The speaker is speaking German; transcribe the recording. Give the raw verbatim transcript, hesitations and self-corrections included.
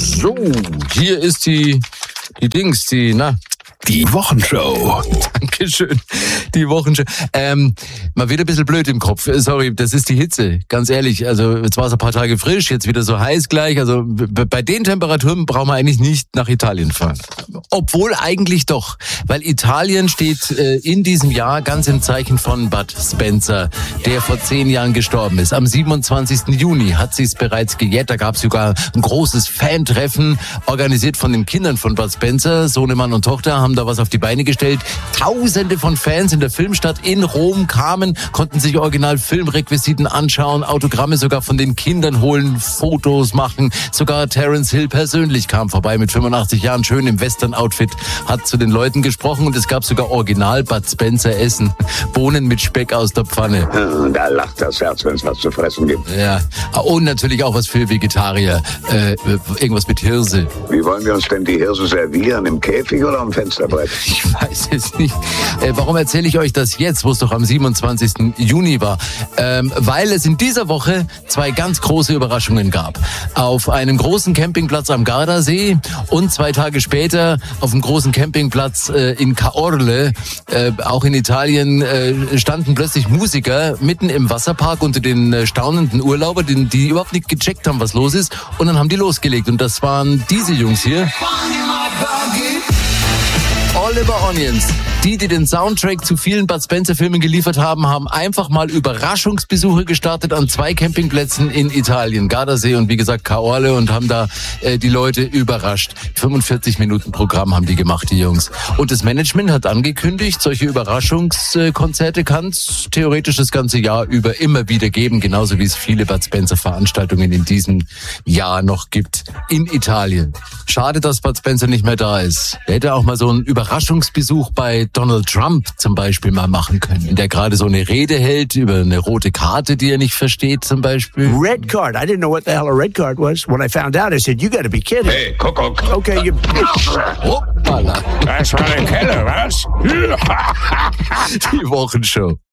So, hier ist die, die Dings, die, na... Die Wochenshow. Dankeschön. Die Wochenshow. Ähm, mal wieder ein bisschen blöd im Kopf. Sorry, das ist die Hitze. Ganz ehrlich. Also, jetzt war es ein paar Tage frisch, jetzt wieder so heiß gleich. Also, bei den Temperaturen brauchen wir eigentlich nicht nach Italien fahren. Obwohl eigentlich doch. Weil Italien steht äh, in diesem Jahr ganz im Zeichen von Bud Spencer, der vor zehn Jahren gestorben ist. Am siebenundzwanzigsten Juni hat sie es bereits gejährt. Da gab es sogar ein großes Fan-Treffen, organisiert von den Kindern von Bud Spencer. Sohnemann und Tochter haben da was auf die Beine gestellt. Tausende von Fans in der Filmstadt in Rom kamen, konnten sich original Filmrequisiten anschauen, Autogramme sogar von den Kindern holen, Fotos machen. Sogar Terence Hill persönlich kam vorbei mit fünfundachtzig Jahren, schön im Western-Outfit, hat zu den Leuten gesprochen und es gab sogar original Bud Spencer Essen. Bohnen mit Speck aus der Pfanne. Da lacht das Herz, wenn es was zu fressen gibt. Ja, und natürlich auch was für Vegetarier. Äh, irgendwas mit Hirse. Wie wollen wir uns denn die Hirse servieren? Im Käfig oder am Fensterbrett? Ich weiß es nicht. Äh, warum erzähle ich euch das jetzt, wo es doch am siebenundzwanzigsten Juni war? Ähm, weil es in dieser Woche zwei ganz große Überraschungen gab. Auf einem großen Campingplatz am Gardasee und zwei Tage später auf einem großen Campingplatz äh, in Caorle, äh, auch in Italien, äh, standen plötzlich Musiker mitten im Wasserpark unter den äh, staunenden Urlaubern, die, die überhaupt nicht gecheckt haben, was los ist. Und dann haben die losgelegt. Und das waren diese Jungs hier. Oliver Onions. Die, die den Soundtrack zu vielen Bud Spencer-Filmen geliefert haben, haben einfach mal Überraschungsbesuche gestartet an zwei Campingplätzen in Italien, Gardasee und wie gesagt Caorle, und haben da äh, die Leute überrascht. fünfundvierzig Minuten Programm haben die gemacht, die Jungs. Und das Management hat angekündigt, solche Überraschungskonzerte kann es theoretisch das ganze Jahr über immer wieder geben, genauso wie es viele Bud Spencer-Veranstaltungen in diesem Jahr noch gibt in Italien. Schade, dass Bud Spencer nicht mehr da ist. Er hätte auch mal so einen Überraschungsbesuch bei Donald Trump zum Beispiel mal machen können, der gerade so eine Rede hält über eine rote Karte, die er nicht versteht zum Beispiel. Red card. I didn't know what the hell a red card was. When I found out, I said, you gotta be kidding. Hey, Kuckuck. Okay, you... Hoppala. Das war eine Kelle, was? Die Wochenshow.